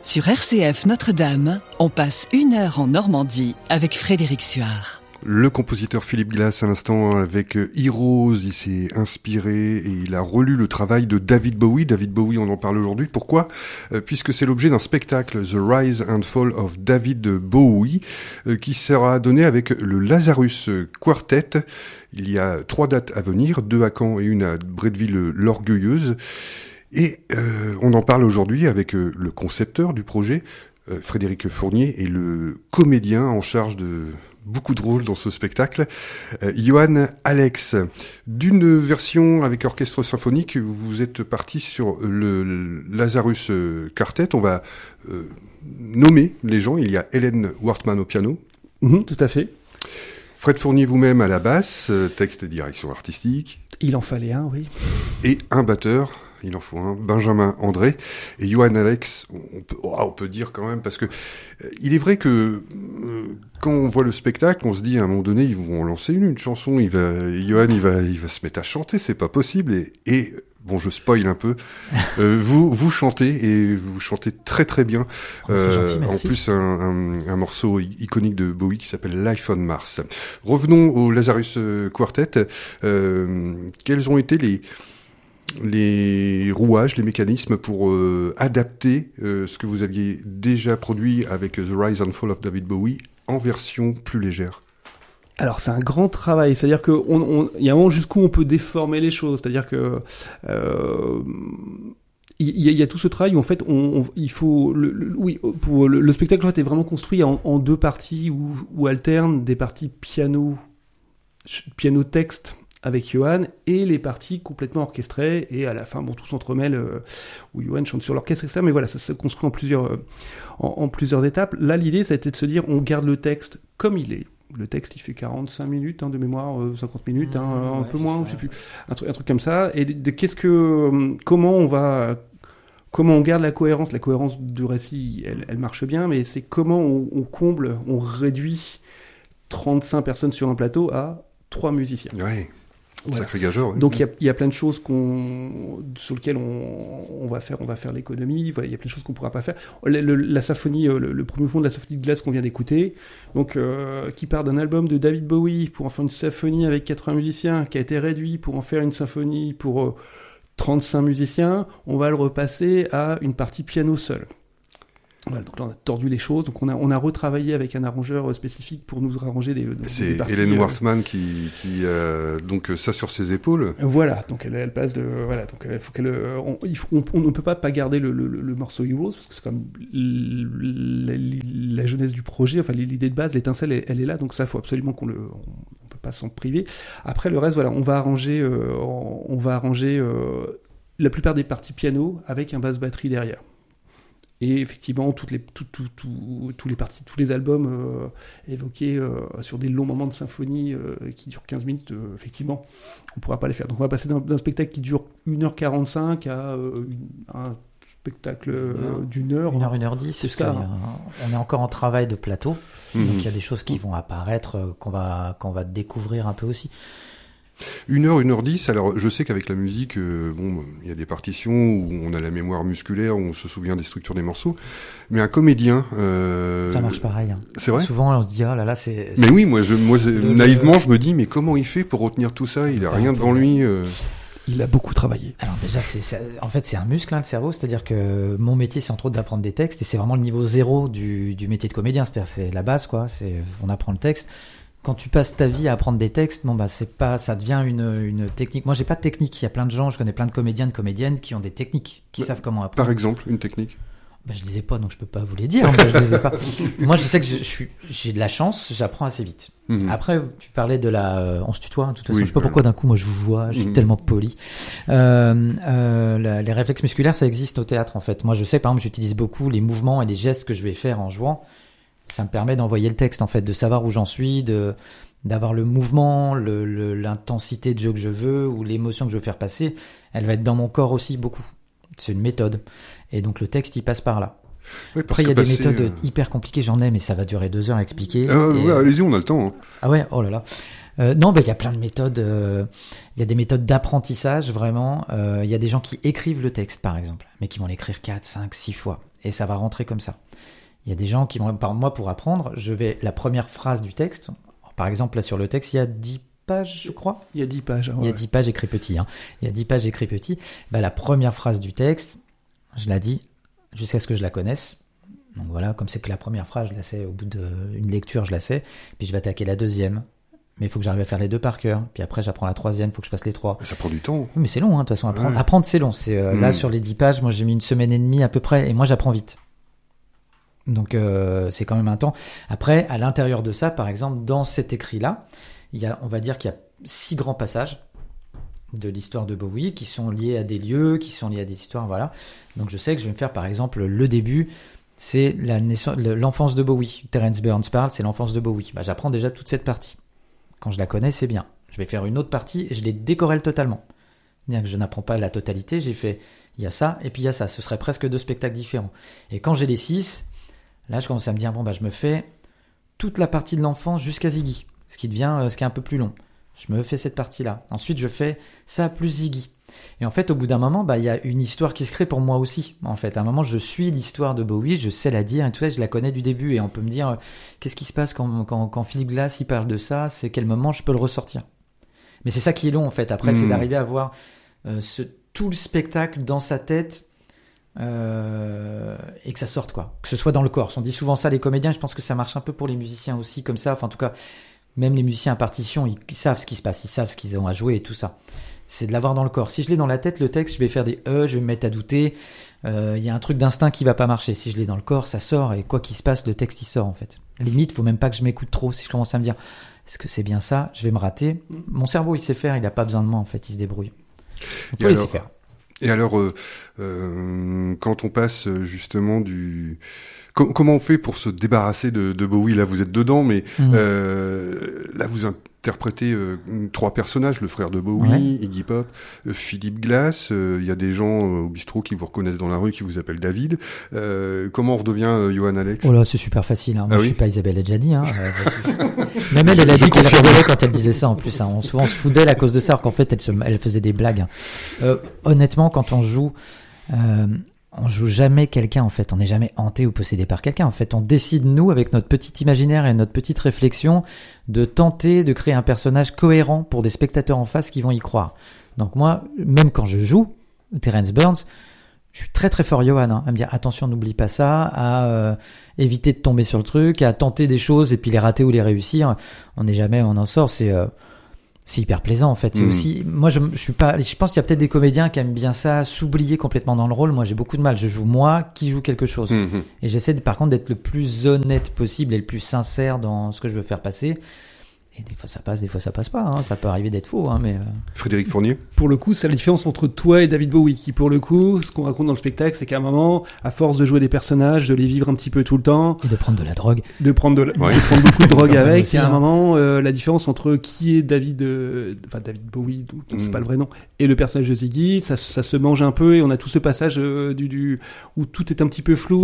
Sur RCF Notre-Dame, on passe 1 heure en Normandie avec Frédéric Suard. Le compositeur Philippe Glass, à l'instant, avec Heroes, il s'est inspiré et il a relu le travail de David Bowie. David Bowie, on en parle aujourd'hui. Pourquoi ? Puisque c'est l'objet d'un spectacle, The Rise and Fall of David Bowie, qui sera donné avec le Lazarus Quartet. Il y a 3 dates à venir, 2 à Caen et 1 à Bretteville-l'Orgueilleuse. Et on en parle aujourd'hui avec le concepteur du projet, Frédéric Fournier, et le comédien en charge de beaucoup de rôles dans ce spectacle, Johan Alex. D'une version avec orchestre symphonique, vous êtes parti sur le Lazarus Quartet. On va nommer les gens. Il y a Hélène Wortmann au piano. Tout à fait. Fred Fournier vous-même à la basse, texte et direction artistique. Il en fallait un, oui. Et un batteur. Il en faut un, Benjamin André et Johan Alex. On peut dire quand même, parce que il est vrai que quand on voit le spectacle, on se dit à un moment donné, ils vont en lancer une chanson. Johan, il va se mettre à chanter, c'est pas possible. Et bon, je spoil un peu. Vous chantez et vous chantez très très bien. C'est gentil, en merci. plus, un morceau iconique de Bowie qui s'appelle Life on Mars. Revenons au Lazarus Quartet. Quels ont été les rouages, les mécanismes pour adapter ce que vous aviez déjà produit avec The Rise and Fall of David Bowie en version plus légère? Alors c'est un grand travail, c'est-à-dire que il y a un moment jusqu'où on peut déformer les choses, c'est-à-dire que il y a tout ce travail où en fait il faut le spectacle est vraiment construit en 2 parties où alternent des parties piano texte avec Johan et les parties complètement orchestrées, et à la fin tout s'entremêle où Johan chante sur l'orchestre, etc. Mais voilà, ça se construit en plusieurs étapes. Là, l'idée, ça a été de se dire, on garde le texte comme il est. Le texte, il fait 45 minutes de mémoire, 50 minutes, un peu moins, je sais plus, un truc comme ça. Et comment on garde la cohérence. La cohérence du récit, elle marche bien, mais c'est comment on comble, on réduit 35 personnes sur un plateau à 3 musiciens. Ouais. Voilà. Sacré gageur. Ouais. Donc il y a plein de choses sur lesquelles on va faire l'économie. Voilà, il y a plein de choses qu'on pourra pas faire. La symphonie, le premier mouvement de la symphonie de Glass qu'on vient d'écouter, donc qui part d'un album de David Bowie pour en faire une symphonie avec 80 musiciens, qui a été réduit pour en faire une symphonie pour 35 musiciens. On va le repasser à une partie piano seul. Voilà, donc là on a tordu les choses, donc on a retravaillé avec un arrangeur spécifique pour nous arranger des parties. Hélène Wortmann qui donc ça sur ses épaules. Voilà, donc elle passe de donc il faut on ne peut pas garder le morceau Heroes, parce que c'est comme la jeunesse du projet, enfin l'idée de base, l'étincelle elle est là, donc ça faut absolument on peut pas s'en priver. Après le reste, voilà, on va arranger la plupart des parties piano avec un basse batterie derrière. Et effectivement, tous les albums évoqués sur des longs moments de symphonie qui durent 15 minutes, effectivement, on ne pourra pas les faire. Donc on va passer d'un spectacle qui dure 1h45 à un spectacle d'1 heure. 1h10, c'est ça. On est encore en travail de plateau, Mmh. donc il y a des choses qui vont apparaître, qu'on va découvrir un peu aussi. 1h, 1h10, alors je sais qu'avec la musique, il y a des partitions où on a la mémoire musculaire, où on se souvient des structures des morceaux, mais un comédien... Ça marche pareil. Hein. C'est vrai ? Souvent on se dit, oh là là, c'est... Mais oui, naïvement, je me dis, mais comment il fait pour retenir tout ça ? Il a rien devant lui. Il a beaucoup travaillé. Alors déjà, en fait, c'est un muscle, le cerveau, c'est-à-dire que mon métier, c'est entre autres d'apprendre des textes, et c'est vraiment le niveau 0 du métier de comédien, c'est-à-dire c'est la base, quoi. On apprend le texte. Quand tu passes ta vie à apprendre des textes, ça devient une technique. Moi, j'ai pas de technique. Il y a plein de gens, je connais plein de comédiens, de comédiennes qui ont des techniques, qui savent comment apprendre. Par exemple, une technique. Je les ai pas, donc je peux pas vous les dire. Je les ai pas. Moi, je sais que j'ai de la chance, j'apprends assez vite. Mmh. Après, tu parlais de on se tutoie, de toute façon. Oui, je sais pas pourquoi d'un coup, moi, je vous vois, je suis tellement poli. Les réflexes musculaires, ça existe au théâtre, en fait. Moi, je sais, par exemple, j'utilise beaucoup les mouvements et les gestes que je vais faire en jouant. Ça me permet d'envoyer le texte, en fait, de savoir où j'en suis, d'avoir le mouvement, l'intensité de jeu que je veux, ou l'émotion que je veux faire passer. Elle va être dans mon corps aussi, beaucoup. C'est une méthode. Et donc, le texte, il passe par là. Oui, après, il y a des méthodes hyper compliquées, j'en ai, mais ça va durer 2 heures à expliquer. Ouais, allez-y, on a le temps. Hein. Ah ouais, oh là là. Non, il y a plein de méthodes. Il y a des méthodes d'apprentissage, vraiment. Il y a des gens qui écrivent le texte, par exemple, mais qui vont l'écrire 4, 5, 6 fois. et ça va rentrer comme ça. Il y a des gens qui vont, par moi, pour apprendre, je vais la première phrase du texte. Par exemple, là sur le texte, il y a 10 pages, je crois. Il y a 10 pages. Il y a 10 pages écrit petit. Il y a 10 pages écrit petit. La première phrase du texte, je la dis jusqu'à ce que je la connaisse. Donc voilà, comme c'est que la première phrase, je la sais, au bout d'une lecture, je la sais. Puis je vais attaquer la deuxième. Mais il faut que j'arrive à faire les 2 par cœur. Puis après, j'apprends la troisième, il faut que je fasse les 3. Ça prend du temps. Mais c'est long, de toute façon. Apprendre, c'est long. Là, sur les 10 pages, moi, j'ai mis 1 semaine et demie à peu près. Et moi, j'apprends vite. Donc, c'est quand même un temps. Après, à l'intérieur de ça, par exemple, dans cet écrit-là, on va dire qu'il y a 6 grands passages de l'histoire de Bowie qui sont liés à des lieux, qui sont liés à des histoires, voilà. Donc, je sais que je vais me faire, par exemple, le début, c'est l'enfance de Bowie. Terence Burns parle, c'est l'enfance de Bowie. J'apprends déjà toute cette partie. Quand je la connais, c'est bien. Je vais faire une autre partie et je les décorrèle totalement. C'est-à-dire que je n'apprends pas la totalité, j'ai fait, il y a ça et puis il y a ça. Ce serait presque 2 spectacles différents. Et quand j'ai les 6, là, je commence à me dire, je me fais toute la partie de l'enfance jusqu'à Ziggy, ce qui est un peu plus long. Je me fais cette partie-là. Ensuite, je fais ça plus Ziggy. Et en fait, au bout d'un moment, il y a une histoire qui se crée pour moi aussi. En fait, à un moment, je suis l'histoire de Bowie, je sais la dire et tout ça, je la connais du début. Et on peut me dire, qu'est-ce qui se passe quand Philippe Glass il parle de ça, c'est quel moment je peux le ressortir. Mais c'est ça qui est long, en fait. Après, c'est d'arriver à voir tout le spectacle dans sa tête et que ça sorte, quoi. Que ce soit dans le corps. On dit souvent ça, les comédiens. Je pense que ça marche un peu pour les musiciens aussi, comme ça. Enfin, en tout cas, même les musiciens à partition, ils savent ce qui se passe, ils savent ce qu'ils ont à jouer et tout ça. C'est de l'avoir dans le corps. Si je l'ai dans la tête, le texte, je vais faire des je vais me mettre à douter. Il y a un truc d'instinct qui va pas marcher. Si je l'ai dans le corps, ça sort. Et quoi qu'il se passe, le texte, il sort, en fait. Limite, faut même pas que je m'écoute trop. Si je commence à me dire, est-ce que c'est bien ça? Je vais me rater. Mon cerveau, il sait faire. Il a pas besoin de moi, en fait. Il se débrouille. Il faut laisser faire. Et alors, quand on passe justement comment on fait pour se débarrasser de Bowie? Là, vous êtes dedans, mais là, vous interprétez 3 personnages, le frère de Bowie, Iggy Pop, Philippe Glass. Il y a des gens au bistrot qui vous reconnaissent dans la rue, qui vous appellent David. Comment on redevient Johan Alex? Oh là, c'est super facile. Moi, je suis pas Isabelle Adjani. Même elle a dit qu'elle rigolait quand elle disait ça en plus. On se fout d'elle à cause de ça, alors qu'en fait, elle faisait des blagues. Honnêtement, quand on joue jamais quelqu'un, en fait. On n'est jamais hanté ou possédé par quelqu'un. En fait, on décide, nous, avec notre petit imaginaire et notre petite réflexion, de tenter de créer un personnage cohérent pour des spectateurs en face qui vont y croire. Donc moi, même quand je joue Terence Burns, je suis très très fort Johan, à me dire attention, n'oublie pas ça, à éviter de tomber sur le truc, à tenter des choses et puis les rater ou les réussir. On en sort, c'est hyper plaisant, en fait. C'est aussi, moi, je pense qu'il y a peut-être des comédiens qui aiment bien ça, s'oublier complètement dans le rôle. Moi, j'ai beaucoup de mal. Je joue moi qui joue quelque chose. Et j'essaie par contre d'être le plus honnête possible et le plus sincère dans ce que je veux faire passer. Et des fois ça passe, des fois ça passe pas. Ça peut arriver d'être faux, mais. Frédéric Fournier. Pour le coup, c'est la différence entre toi et David Bowie, qui pour le coup, ce qu'on raconte dans le spectacle, c'est qu'à un moment, à force de jouer des personnages, de les vivre un petit peu tout le temps, et de prendre de la drogue, de prendre beaucoup de drogue avec, il y a un moment, la différence entre qui est David Bowie, donc c'est pas le vrai nom, et le personnage de Ziggy, ça se mange un peu, et on a tout ce passage où tout est un petit peu flou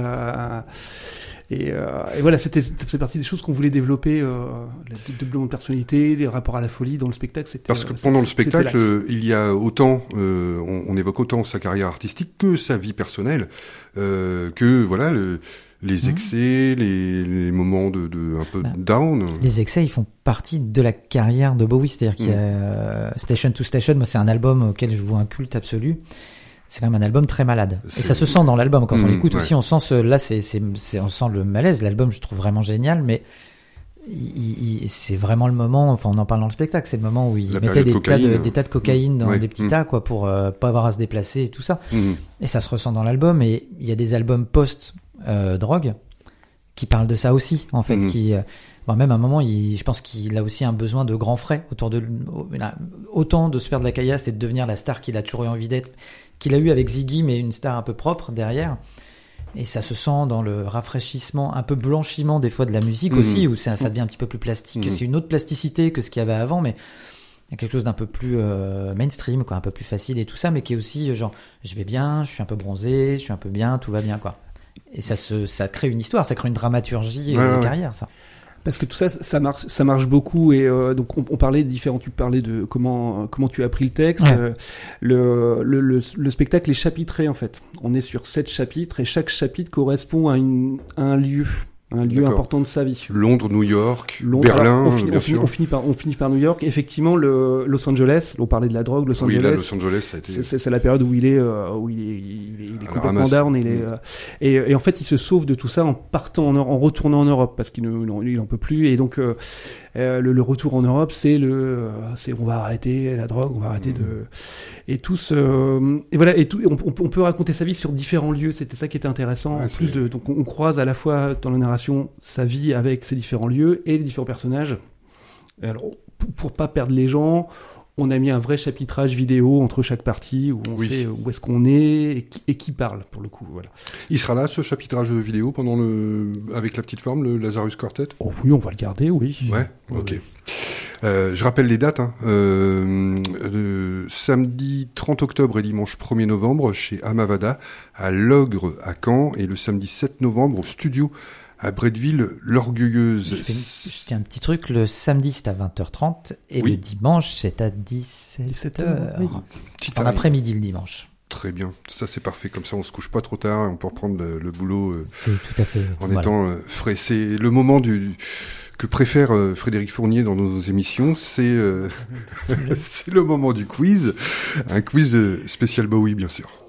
et voilà, ça faisait partie des choses qu'on voulait développer, la double personnalité, les rapports à la folie dans le spectacle. Parce que pendant le spectacle, il y a autant, on évoque autant sa carrière artistique que sa vie personnelle, que voilà les excès, les moments de un peu down. Les excès, ils font partie de la carrière de Bowie, c'est-à-dire qu'il y a Station to Station. Moi, c'est un album auquel je vois un culte absolu. C'est quand même un album très malade. Et ça se sent dans l'album. Quand on l'écoute aussi, on sent on sent le malaise. L'album, je trouve vraiment génial, mais c'est vraiment le moment, enfin, on en parle dans le spectacle, c'est le moment où il mettait des tas de cocaïne dans des petits tas, quoi, pour pas avoir à se déplacer et tout ça. Et ça se ressent dans l'album, et il y a des albums post-drogue qui parlent de ça aussi, en fait, même à un moment, je pense qu'il a aussi un besoin de grands frais autour de autant de se faire de la caillasse et de devenir la star qu'il a toujours eu envie d'être, qu'il a eu avec Ziggy, mais une star un peu propre derrière. Et ça se sent dans le rafraîchissement, un peu blanchiment des fois de la musique aussi, où ça devient un petit peu plus plastique. C'est une autre plasticité que ce qu'il y avait avant, mais il y a quelque chose d'un peu plus mainstream, quoi, un peu plus facile et tout ça, mais qui est aussi genre, je vais bien, je suis un peu bronzé, je suis un peu bien, tout va bien, quoi. Et ça crée une histoire, ça crée une dramaturgie de carrière, ça. Parce que tout ça, ça marche beaucoup. Et donc, on parlait de différents. Tu parlais de comment tu as appris le texte. Ouais. Le spectacle est chapitré en fait. On est sur 7 chapitres et chaque chapitre correspond à un lieu. Un lieu D'accord. important de sa vie. Londres, New York, Londres, Berlin, alors, bien sûr. on finit par New York. Effectivement, Los Angeles. On parlait de la drogue. Los Oui, Angeles. là, Los Angeles, ça a été... C'est la période où il est complètement ramasse. down. Et en fait, il se sauve de tout ça en partant en retournant en Europe parce qu'il en peut plus. Et donc, le retour en Europe, c'est on va arrêter la drogue, on va arrêter et tous. Et voilà. Et tout. On peut raconter sa vie sur différents lieux. C'était ça qui était intéressant. Ouais, en plus donc on croise à la fois dans la narration sa vie avec ces différents lieux et les différents personnages. Et alors, pour pas perdre les gens, on a mis un vrai chapitrage vidéo entre chaque partie où on sait où est-ce qu'on est et qui parle pour le coup. Voilà. Il sera là, ce chapitrage vidéo, avec la petite forme, le Lazarus Quartet? Oh oui, on va le garder, oui. Ouais, ok. Je rappelle les dates. Samedi 30 octobre et dimanche 1er novembre chez Amavada, à Logre à Caen, et le samedi 7 novembre au studio à Bretteville, l'Orgueilleuse. Je tiens un petit truc, le samedi c'est à 20h30 et Oui. le dimanche c'est à 17h. Oui. En après-midi le dimanche. Très bien, ça c'est parfait, comme ça on se couche pas trop tard et on peut reprendre le boulot C'est tout à fait. en étant frais. C'est le moment que préfère Frédéric Fournier dans nos émissions, c'est c'est le moment du quiz, un quiz spécial Bowie bien sûr.